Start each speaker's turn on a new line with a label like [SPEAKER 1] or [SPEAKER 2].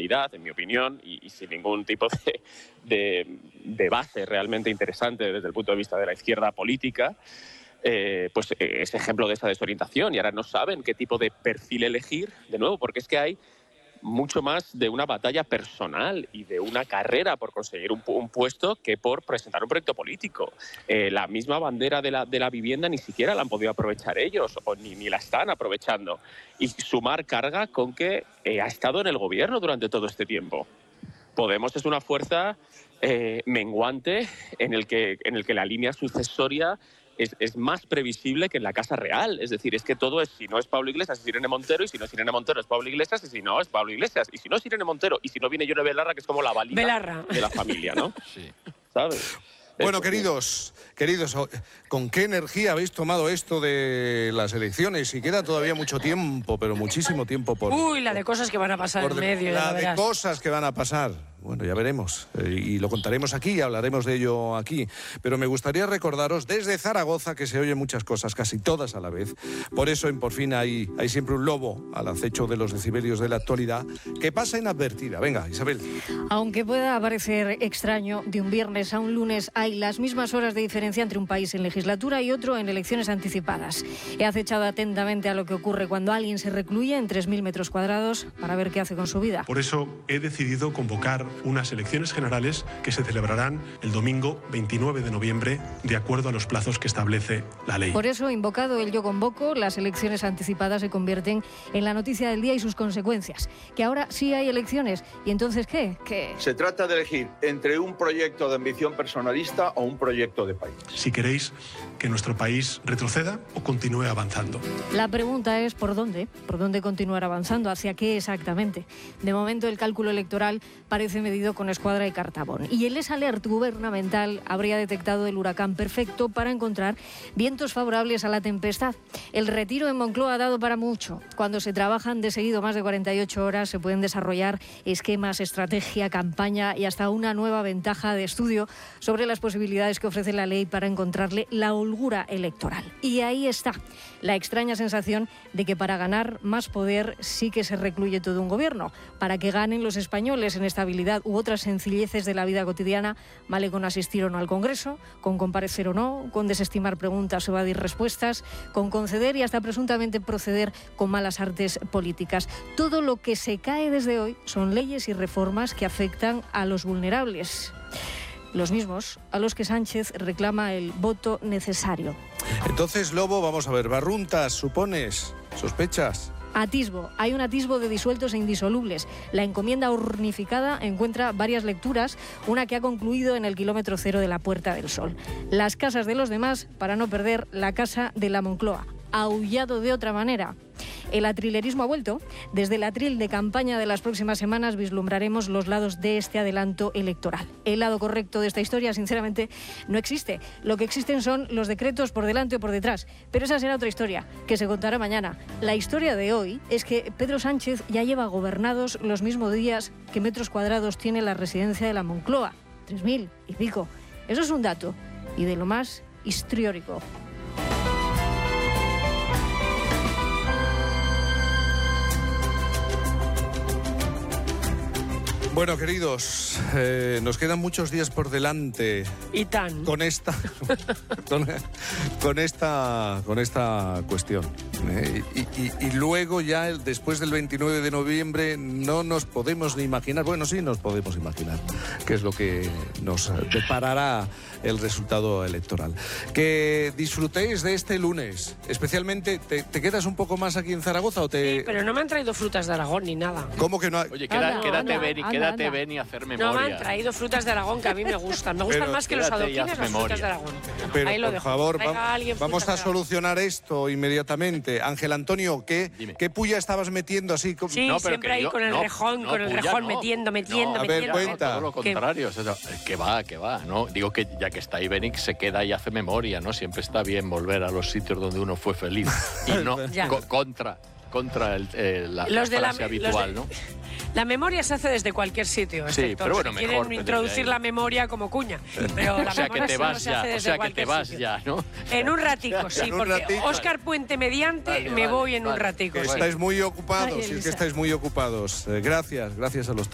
[SPEAKER 1] realidad, en mi opinión, y sin ningún tipo de base realmente interesante desde el punto de vista de la izquierda política, pues es ejemplo de esa desorientación, y ahora no saben qué tipo de perfil elegir, de nuevo, porque es que hay mucho más de una batalla personal y de una carrera por conseguir un puesto que por presentar un proyecto político. La misma bandera de la vivienda ni siquiera la han podido aprovechar ellos, o ni la están aprovechando. Y sumar carga con que ha estado en el gobierno durante todo este tiempo. Podemos es una fuerza menguante en el que la línea sucesoria es más previsible que en la Casa Real. Es decir, es que todo es, si no es Pablo Iglesias, es Irene Montero, y si no es Irene Montero, es Pablo Iglesias, y si no, es Pablo Iglesias. Y si no es Irene Montero, y si no viene Yone Belarra, que es como la valija de la familia, ¿no?
[SPEAKER 2] Sí.
[SPEAKER 1] ¿Sabes?
[SPEAKER 3] Bueno, queridos, ¿con qué energía habéis tomado esto de las elecciones? Y queda todavía mucho tiempo, pero muchísimo tiempo por...
[SPEAKER 4] Uy, la de cosas que van a pasar en medio.
[SPEAKER 3] La de cosas que van a pasar. Bueno, ya veremos. Y lo contaremos aquí, hablaremos de ello aquí. Pero me gustaría recordaros desde Zaragoza que se oyen muchas cosas, casi todas a la vez. Por eso en Por Fin hay siempre un lobo al acecho de los decibelios de la actualidad que pasa inadvertida. Venga, Isabel.
[SPEAKER 5] Aunque pueda parecer extraño, de un viernes a un lunes hay las mismas horas de diferencia entre un país en legislatura y otro en elecciones anticipadas. He acechado atentamente a lo que ocurre cuando alguien se recluye en 3.000 metros cuadrados para ver qué hace con su vida.
[SPEAKER 6] Por eso he decidido convocar unas elecciones generales que se celebrarán el domingo 29 de noviembre de acuerdo a los plazos que establece la ley.
[SPEAKER 5] Por eso, invocado el Yo Convoco, las elecciones anticipadas se convierten en la noticia del día y sus consecuencias. Que ahora sí hay elecciones. ¿Y entonces qué?
[SPEAKER 7] Se trata de elegir entre un proyecto de ambición personalista o un proyecto de país.
[SPEAKER 6] Si queréis que nuestro país retroceda o continúe avanzando.
[SPEAKER 5] La pregunta es ¿por dónde? ¿Por dónde continuar avanzando? ¿Hacia qué exactamente? De momento el cálculo electoral parece medido con escuadra y cartabón. Y el alert gubernamental habría detectado el huracán perfecto para encontrar vientos favorables a la tempestad. El retiro en Moncloa ha dado para mucho. Cuando se trabajan de seguido más de 48 horas se pueden desarrollar esquemas, estrategia, campaña y hasta una nueva ventaja de estudio sobre las posibilidades que ofrece la ley para encontrarle la holgura electoral. Y ahí está la extraña sensación de que para ganar más poder sí que se recluye todo un gobierno. Para que ganen los españoles en estabilidad u otras sencilleces de la vida cotidiana, vale con asistir o no al Congreso, con comparecer o no, con desestimar preguntas o evadir respuestas, con conceder y hasta presuntamente proceder con malas artes políticas. Todo lo que se cae desde hoy son leyes y reformas que afectan a los vulnerables. Los mismos a los que Sánchez reclama el voto necesario.
[SPEAKER 3] Entonces, Lobo, vamos a ver, barruntas, ¿supones? ¿Sospechas?
[SPEAKER 5] Atisbo. Hay un atisbo de disueltos e indisolubles. La encomienda hornificada encuentra varias lecturas, una que ha concluido en el kilómetro cero de la Puerta del Sol. Las casas de los demás para no perder la casa de la Moncloa. Aullado de otra manera. El atrilerismo ha vuelto. Desde el atril de campaña de las próximas semanas vislumbraremos los lados de este adelanto electoral. El lado correcto de esta historia, sinceramente, no existe. Lo que existen son los decretos por delante o por detrás. Pero esa será otra historia, que se contará mañana. La historia de hoy es que Pedro Sánchez ya lleva gobernados los mismos días que metros cuadrados tiene la residencia de la Moncloa. 3.000 y pico. Eso es un dato. Y de lo más histriónico.
[SPEAKER 3] Bueno, queridos, nos quedan muchos días por delante.
[SPEAKER 4] Y tan.
[SPEAKER 3] Con esta cuestión. Y luego ya después del 29 de noviembre no nos podemos ni imaginar, bueno, sí nos podemos imaginar qué es lo que nos deparará el resultado electoral. Que disfrutéis de este lunes, especialmente, ¿te quedas un poco más aquí en Zaragoza o te...?
[SPEAKER 4] Sí, pero no me han traído frutas de Aragón ni nada.
[SPEAKER 3] ¿Cómo que no?
[SPEAKER 2] Oye, quédate, ven y hacer memoria.
[SPEAKER 4] No me han traído frutas de Aragón, que a mí me gustan. Me gustan más que los adoquines las frutas de Aragón.
[SPEAKER 3] Pero,
[SPEAKER 4] ahí lo
[SPEAKER 3] por
[SPEAKER 4] dejo.
[SPEAKER 3] favor,
[SPEAKER 4] vamos
[SPEAKER 3] a solucionar esto inmediatamente. Ángel Antonio, ¿qué puya estabas metiendo así?
[SPEAKER 4] Sí, no, siempre ahí con el rejón, metiendo.
[SPEAKER 3] A ver, cuenta.
[SPEAKER 2] Todo lo contrario. Que va, ¿no? Digo que ya que está ahí Benix, se queda y hace memoria, ¿no? Siempre está bien volver a los sitios donde uno fue feliz. Y no contra la frase habitual, ¿no?
[SPEAKER 4] La memoria se hace desde cualquier sitio.
[SPEAKER 2] Sí, pero bueno,
[SPEAKER 4] mejor. Quieren introducir la memoria como cuña. Pero la memoria se hace desde cualquier sitio.
[SPEAKER 2] ¿no?
[SPEAKER 4] En un ratico, sí, porque Óscar Puente mediante me voy en un ratico.
[SPEAKER 3] Estáis muy ocupados, es que estáis muy ocupados. Gracias a los